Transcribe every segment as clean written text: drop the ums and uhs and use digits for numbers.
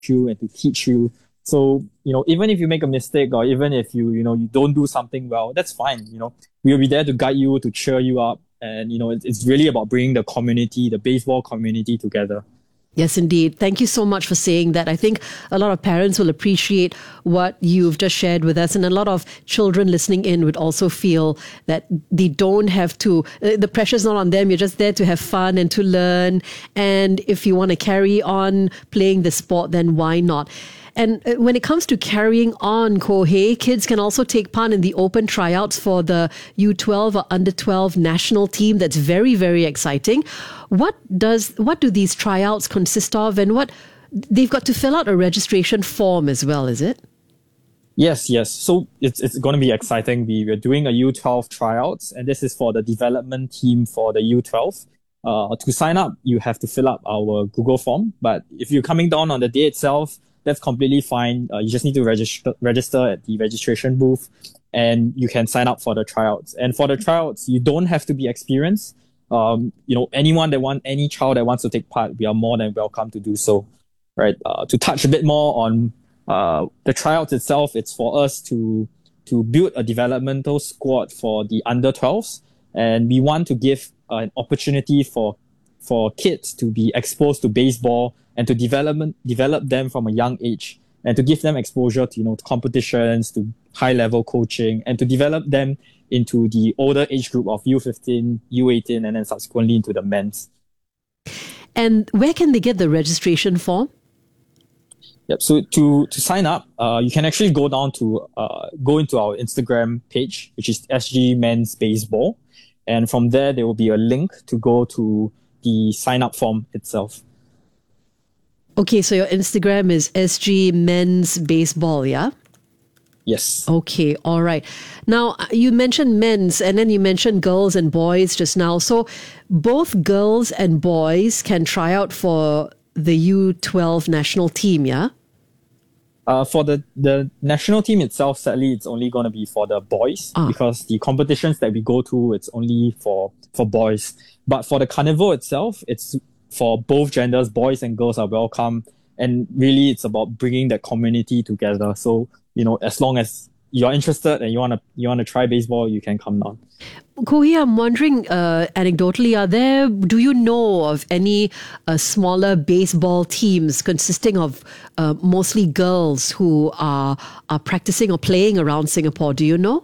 you and to teach you. So, even if you make a mistake or even if you don't do something well, that's fine. We'll be there to guide you, to cheer you up. And, it's really about bringing the community, the baseball community together. Yes, indeed. Thank you so much for saying that. I think a lot of parents will appreciate what you've just shared with us, and a lot of children listening in would also feel that they don't have to, the pressure's not on them. You're just there to have fun and to learn. And if you want to carry on playing the sport, then why not? And when it comes to carrying on, Kohei, kids can also take part in the open tryouts for the U12 or under 12 national team. That's very, very exciting. What do these tryouts consist of, and they've got to fill out a registration form as well, is it? Yes. So it's going to be exciting. We're doing a U12 tryouts, and this is for the development team for the U12. To sign up, you have to fill up our Google form. But if you're coming down on the day itself, that's completely fine. You just need to register at the registration booth, and you can sign up for the tryouts. And for the tryouts, you don't have to be experienced. Any child that wants to take part, we are more than welcome to do so. Right. To touch a bit more on the tryouts itself, it's for us to build a developmental squad for the under 12s, and we want to give an opportunity for kids to be exposed to baseball and to develop them from a young age, and to give them exposure to competitions, to high level coaching, and to develop them into the older age group of U15, U18, and then subsequently into the men's. And where can they get the registration form? Yep. So to sign up, you can actually go into our Instagram page, which is SG Men's Baseball, and from there will be a link to go to the sign up form itself. Okay, so your Instagram is SG Men's Baseball, yeah? Yes. Okay, all right. Now, you mentioned men's, and then you mentioned girls and boys just now. So both girls and boys can try out for the U12 national team, yeah? For the national team itself, sadly, it's only going to be for the boys because the competitions that we go to, it's only for boys. But for the carnival itself, it's for both genders, boys and girls are welcome. And really, it's about bringing that community together. So, as long as you're interested and you want to try baseball, you can come down. Kohei, I'm wondering, anecdotally, do you know of any smaller baseball teams consisting of mostly girls who are practicing or playing around Singapore? Do you know?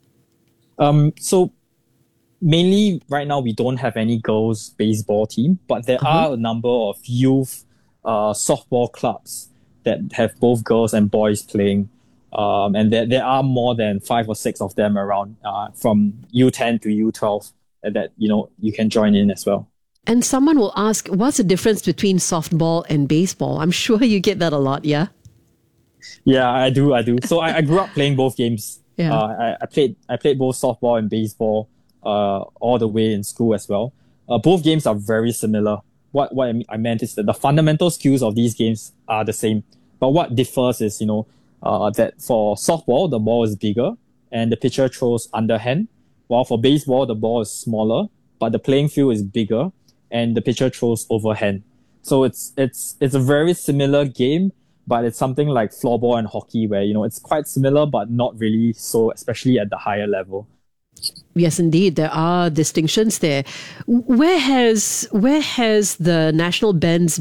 So mainly right now, we don't have any girls baseball team, but there are a number of youth softball clubs that have both girls and boys playing. And there are more than 5 or 6 of them around from U10 to U12 that, you can join in as well. And someone will ask, what's the difference between softball and baseball? I'm sure you get that a lot, yeah? Yeah, I do. So I grew up playing both games. Yeah. I played both softball and baseball all the way in school as well. Both games are very similar. What I meant is that the fundamental skills of these games are the same. But what differs is, that for softball, the ball is bigger and the pitcher throws underhand, while for baseball, the ball is smaller, but the playing field is bigger and the pitcher throws overhand. So it's a very similar game, but it's something like floorball and hockey where, it's quite similar, but not really so, especially at the higher level. Yes, indeed. There are distinctions there. Where has the national men's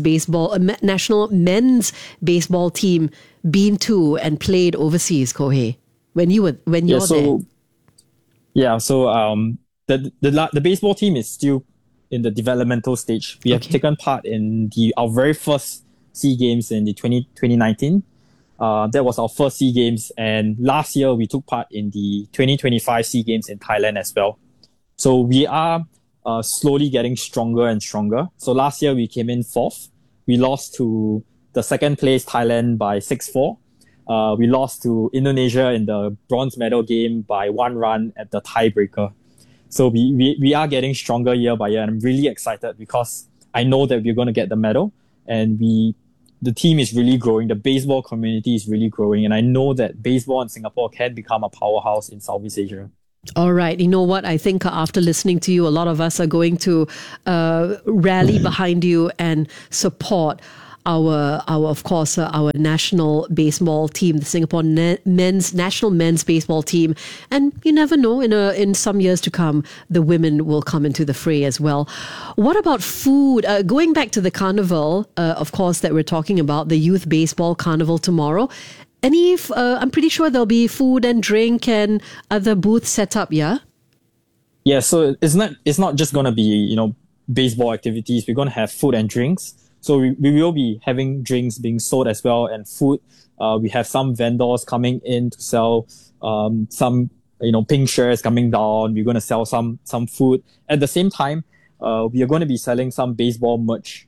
baseball team been to and played overseas, Kohei? When you're there? Yeah. So the baseball team is still in the developmental stage. We have taken part in our very first SEA Games in the 2019. That was our first SEA Games, and last year we took part in the 2025 SEA Games in Thailand as well. So we are slowly getting stronger and stronger. So last year we came in 4th. We lost to the second place Thailand by 6-4. We lost to Indonesia in the bronze medal game by 1 run at the tiebreaker. So we are getting stronger year by year, and I'm really excited because I know that we're going to get the medal, and the team is really growing. The baseball community is really growing. And I know that baseball in Singapore can become a powerhouse in Southeast Asia. All right. You know what? I think after listening to you, a lot of us are going to rally behind you and support. of course, our national baseball team, the Singapore national men's baseball team. And you never know, in some years to come, the women will come into the fray as well. What about food? Going back to the carnival, of course, that we're talking about, the Youth Baseball Carnival tomorrow. I'm pretty sure there'll be food and drink and other booths set up, yeah? Yeah, so it's not just going to be, baseball activities. We're going to have food and drinks. So we will be having drinks being sold as well, and food. We have some vendors coming in to sell some, pink shirts coming down. We're going to sell some food. At the same time, we are going to be selling some baseball merch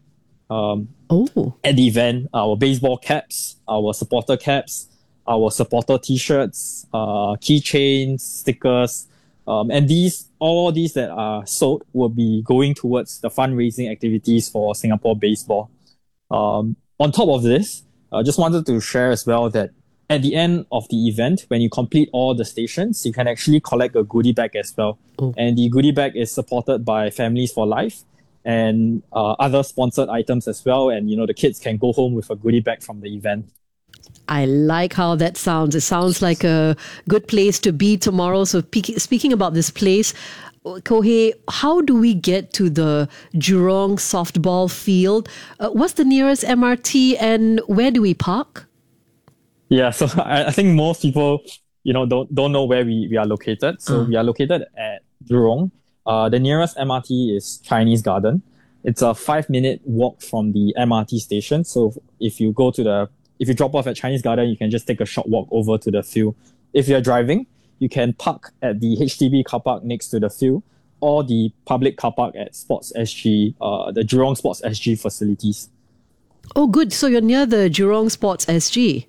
at the event. Our baseball caps, our supporter caps, our supporter t-shirts, keychains, stickers, and all these that are sold will be going towards the fundraising activities for Singapore baseball. On top of this, I just wanted to share as well that at the end of the event, when you complete all the stations, you can actually collect a goodie bag as well. And the goodie bag is supported by Families for Life and other sponsored items as well. And, the kids can go home with a goodie bag from the event. I like how that sounds. It sounds like a good place to be tomorrow. So speaking about this place, Koh Hei, how do we get to the Jurong softball field? What's the nearest MRT and where do we park? Yeah, so I think most people, don't know where we are located. So we are located at Jurong. The nearest MRT is Chinese Garden. It's a 5-minute walk from the MRT station. So if you drop off at Chinese Garden, you can just take a short walk over to the field. If you're driving, you can park at the HDB car park next to the field or the public car park at Sports SG, the Jurong Sports SG facilities. Oh, good. So you're near the Jurong Sports SG?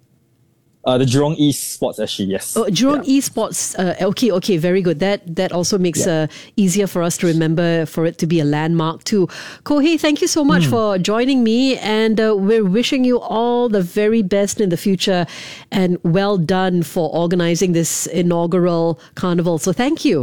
The Jurong East Sports SG, yes. Oh, Jurong East Sports. Okay, very good. That also makes easier for us to remember, for it to be a landmark too. Koh Hei, thank you so much for joining me, and we're wishing you all the very best in the future, and well done for organizing this inaugural carnival. So thank you.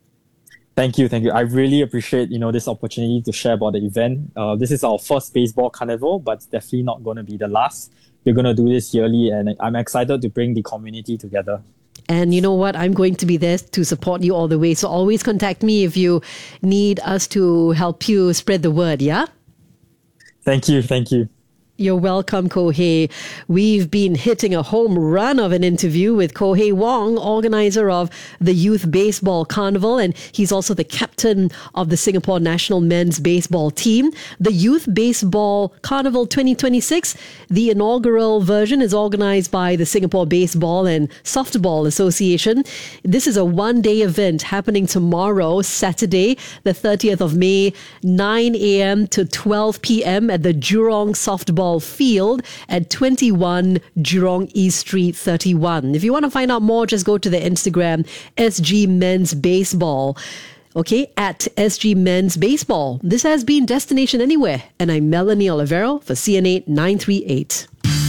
Thank you. I really appreciate, this opportunity to share about the event. This is our first baseball carnival, but it's definitely not going to be the last. We're going to do this yearly, and I'm excited to bring the community together. And you know what? I'm going to be there to support you all the way. So always contact me if you need us to help you spread the word, yeah? Thank you. You're welcome, Koh Hei. We've been hitting a home run of an interview with Koh Hei Wong, organizer of the Youth Baseball Carnival, and he's also the captain of the Singapore national men's baseball team. The Youth Baseball Carnival 2026, the inaugural version, is organized by the Singapore Baseball and Softball Association. This is a one-day event happening tomorrow, Saturday, the 30th of May, 9 a.m. to 12 p.m. at the Jurong Softball Field at 21 Jurong East Street 31. If you want to find out more, just go to the Instagram SG Men's Baseball. Okay, at SG Men's Baseball. This has been Destination Anywhere, and I'm Melanie Olivero for CNA 938.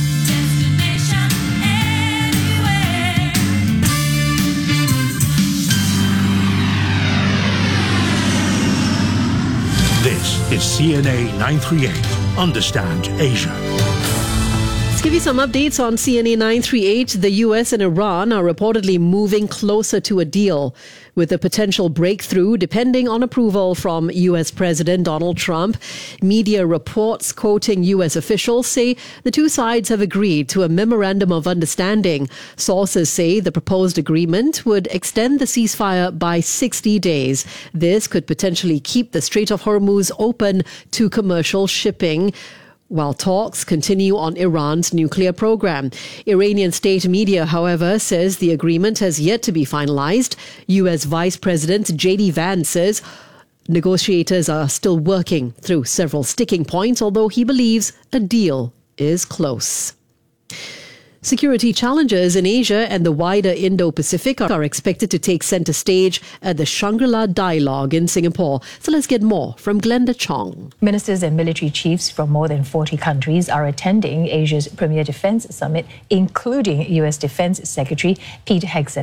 This is CNA 938. Understand Asia. Let's give you some updates on CNA 938. The US and Iran are reportedly moving closer to a deal, with a potential breakthrough depending on approval from US President Donald Trump. Media reports quoting US officials say the two sides have agreed to a memorandum of understanding. Sources say the proposed agreement would extend the ceasefire by 60 days. This could potentially keep the Strait of Hormuz open to commercial shipping, while talks continue on Iran's nuclear program. Iranian state media, however, says the agreement has yet to be finalized. U.S. Vice President J.D. Vance says negotiators are still working through several sticking points, although he believes a deal is close. Security challenges in Asia and the wider Indo-Pacific are expected to take center stage at the Shangri-La Dialogue in Singapore. So let's get more from Glenda Chong. Ministers and military chiefs from more than 40 countries are attending Asia's premier defense summit, including U.S. Defense Secretary Pete Hegseth.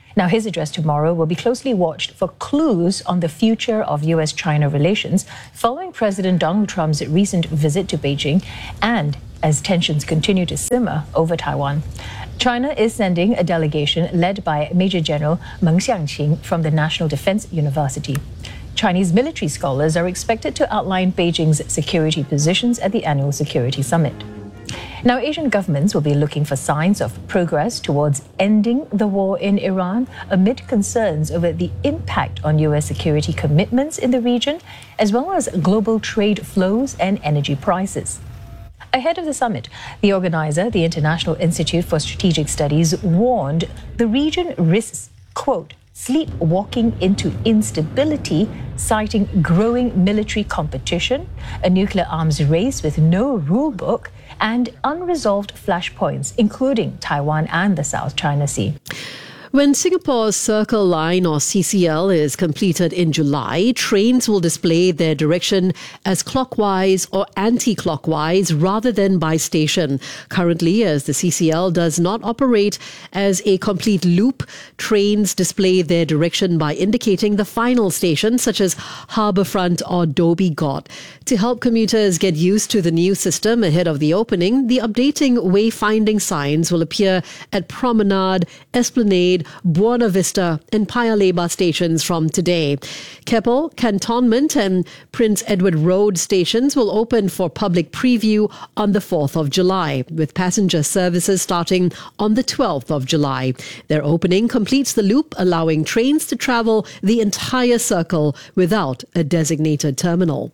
Now, his address tomorrow will be closely watched for clues on the future of US-China relations following President Donald Trump's recent visit to Beijing and as tensions continue to simmer over Taiwan. China is sending a delegation led by Major General Meng Xiangqing from the National Defense University. Chinese military scholars are expected to outline Beijing's security positions at the annual security summit. Now, Asian governments will be looking for signs of progress towards ending the war in Iran amid concerns over the impact on US security commitments in the region, as well as global trade flows and energy prices. Ahead of the summit, the organizer, the International Institute for Strategic Studies, warned the region risks, quote, sleepwalking into instability, citing growing military competition, a nuclear arms race with no rule book, and unresolved flashpoints, including Taiwan and the South China Sea. When Singapore's Circle Line, or CCL, is completed in July, trains will display their direction as clockwise or anti-clockwise rather than by station. Currently, as the CCL does not operate as a complete loop, trains display their direction by indicating the final station, such as Harbourfront or Dhoby Ghaut. To help commuters get used to the new system ahead of the opening, the updating wayfinding signs will appear at Promenade, Esplanade, Buona Vista and Paya Lebar stations from today. Keppel, Cantonment and Prince Edward Road stations will open for public preview on the 4th of July, with passenger services starting on the 12th of July. Their opening completes the loop, allowing trains to travel the entire circle without a designated terminal.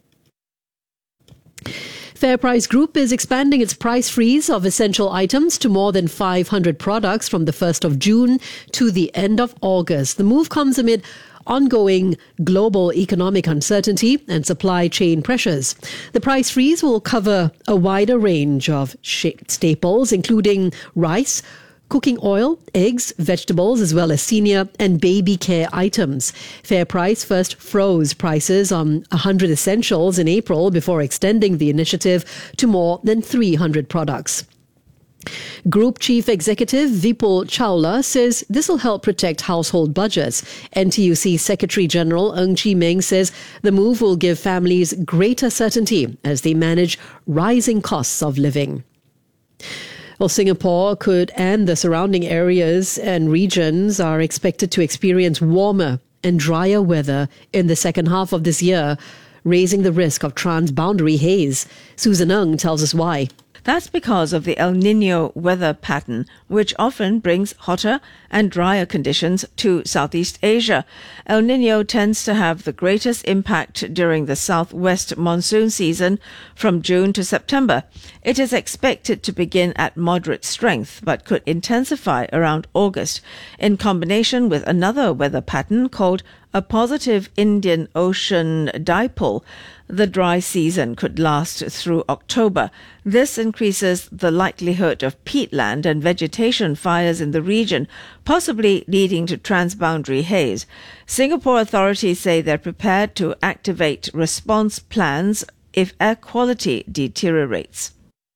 FairPrice Group is expanding its price freeze of essential items to more than 500 products from the 1st of June to the end of August. The move comes amid ongoing global economic uncertainty and supply chain pressures. The price freeze will cover a wider range of staples, including rice, cooking oil, eggs, vegetables, as well as senior and baby care items. FairPrice first froze prices on 100 essentials in April before extending the initiative to more than 300 products. Group Chief Executive Vipul Chawla says this will help protect household budgets. NTUC Secretary General Ng Chee Meng says the move will give families greater certainty as they manage rising costs of living. Well, Singapore and the surrounding areas and regions are expected to experience warmer and drier weather in the second half of this year, raising the risk of transboundary haze. Susan Ng tells us why. That's because of the El Niño weather pattern, which often brings hotter and drier conditions to Southeast Asia. El Niño tends to have the greatest impact during the southwest monsoon season from June to September. It is expected to begin at moderate strength, but could intensify around August, in combination with another weather pattern called a positive Indian Ocean dipole. The dry season could last through October. This increases the likelihood of peatland and vegetation fires in the region, possibly leading to transboundary haze. Singapore authorities say they're prepared to activate response plans if air quality deteriorates.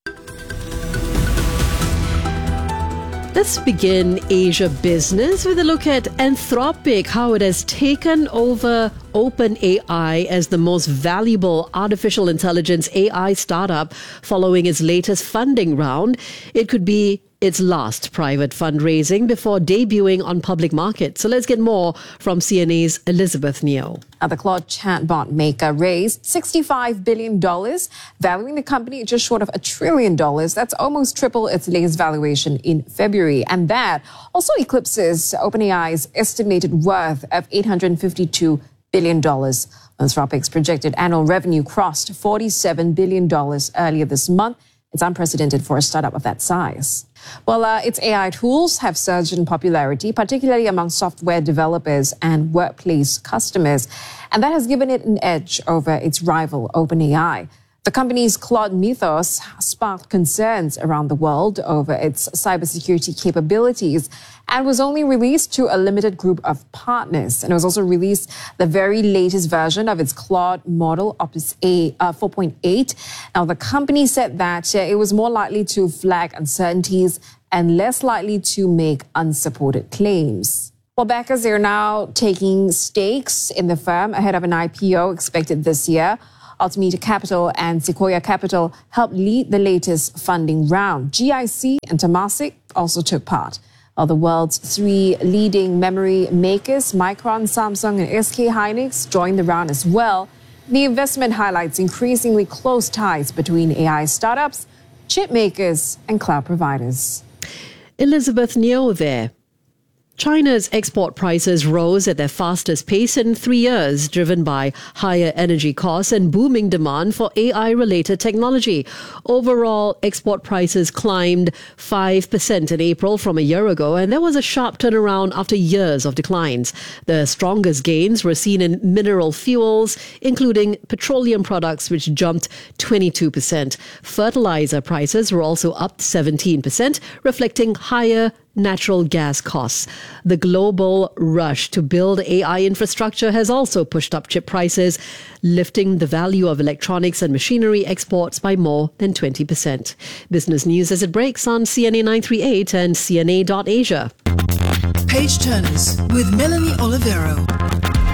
Let's begin Asia Business with a look at Anthropic, how it has taken over OpenAI as the most valuable artificial intelligence AI startup following its latest funding round. It could be its last private fundraising before debuting on public markets. So let's get more from CNA's Elizabeth Neo. The Claude chatbot maker raised $65 billion, valuing the company just short of $1 trillion. That's almost triple its latest valuation in February. And that also eclipses OpenAI's estimated worth of $852 billion. Anthropic's projected annual revenue crossed $47 billion earlier this month. It's unprecedented for a startup of that size. Well, its AI tools have surged in popularity, particularly among software developers and workplace customers, and that has given it an edge over its rival, OpenAI. The company's Claude Mythos sparked concerns around the world over its cybersecurity capabilities and was only released to a limited group of partners. And it was also released the very latest version of its Claude model, Opus 4.8. Now, the company said that it was more likely to flag uncertainties and less likely to make unsupported claims. Well, backers are now taking stakes in the firm ahead of an IPO expected this year. Altimeter Capital and Sequoia Capital helped lead the latest funding round. GIC and Temasek also took part. While the world's three leading memory makers, Micron, Samsung, and SK Hynix, joined the round as well. The investment highlights increasingly close ties between AI startups, chip makers, and cloud providers. Elizabeth Neo there. China's export prices rose at their fastest pace in 3 years, driven by higher energy costs and booming demand for AI-related technology. Overall, export prices climbed 5% in April from a year ago, and there was a sharp turnaround after years of declines. The strongest gains were seen in mineral fuels, including petroleum products, which jumped 22%. Fertilizer prices were also up 17%, reflecting higher natural gas costs. The global rush to build AI infrastructure has also pushed up chip prices, lifting the value of electronics and machinery exports by more than 20%. Business news as it breaks on CNA 938 and CNA.Asia. Page Turners with Melanie Olivero.